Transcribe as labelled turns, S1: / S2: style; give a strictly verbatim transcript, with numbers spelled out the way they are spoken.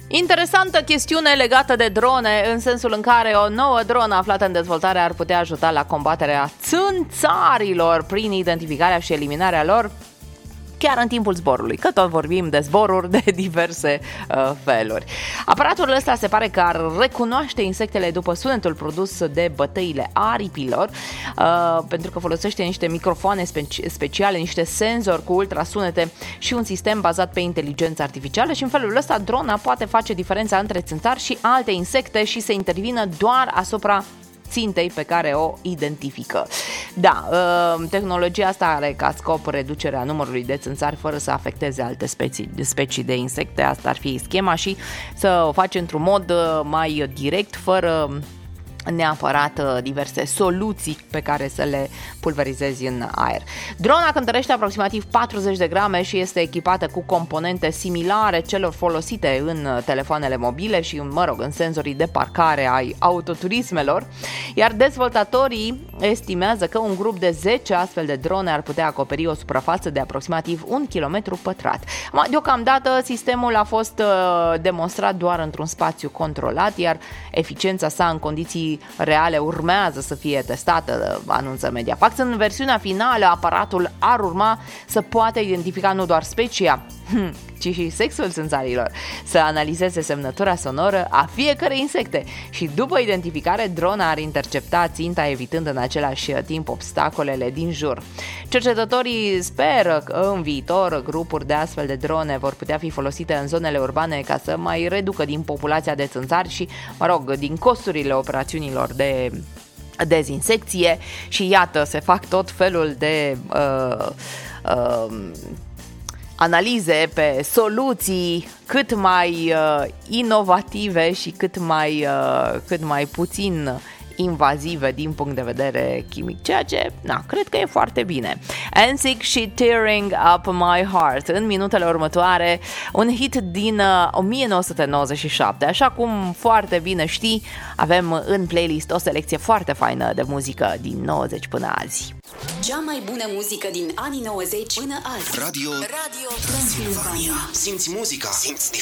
S1: Interesantă chestiune legată de drone, în sensul în care o nouă dronă aflată în dezvoltare ar putea ajuta la combaterea țânțarilor prin identificarea și eliminarea lor chiar în timpul zborului, că tot vorbim de zboruri de diverse uh, feluri. Aparatul ăsta se pare că ar recunoaște insectele după sunetul produs de bătăile aripilor, uh, pentru că folosește niște microfoane speci- speciale, niște senzori cu ultrasunete și un sistem bazat pe inteligență artificială și în felul ăsta drona poate face diferența între țânțari și alte insecte și să intervină doar asupra țintei pe care o identifică. Da, tehnologia asta are ca scop reducerea numărului de țânțari fără să afecteze alte specii, specii de insecte. Asta ar fi schema și să o faci într-un mod mai direct, fără neapărat diverse soluții pe care să le pulverizezi în aer. Drona cântărește aproximativ patruzeci de grame și este echipată cu componente similare celor folosite în telefoanele mobile și, mă rog, în senzorii de parcare ai autoturismelor, iar dezvoltatorii estimează că un grup de zece astfel de drone ar putea acoperi o suprafață de aproximativ un kilometru pătrat. Deocamdată sistemul a fost demonstrat doar într-un spațiu controlat, iar eficiența sa în condiții reale urmează să fie testată, anunță Mediafax. În versiunea finală, aparatul ar urma să poată identifica nu doar specia, ci și sexul țânțarilor, să analizeze semnătura sonoră a fiecărei insecte și după identificare, drona ar intercepta ținta, evitând în același timp obstacolele din jur. Cercetătorii speră că în viitor grupuri de astfel de drone vor putea fi folosite în zonele urbane ca să mai reducă din populația de țânțari și, mă rog, din costurile operațiunilor de dezinsecție și iată, se fac tot felul de uh, uh, analize pe soluții cât mai uh, inovative și cât mai, uh, cât mai puțin invazive din punct de vedere chimic, ceea ce, na, cred că e foarte bine. N-Sync și Tearing Up My Heart, în minutele următoare, un hit din uh, nouăsprezece nouăzeci și șapte. Așa cum foarte bine știi, avem în playlist o selecție foarte faină de muzică din nouăzeci până azi.
S2: Cea mai bună muzică din anii nouăzeci până azi.
S3: Radio, Radio Transilvania. Simți muzica, simți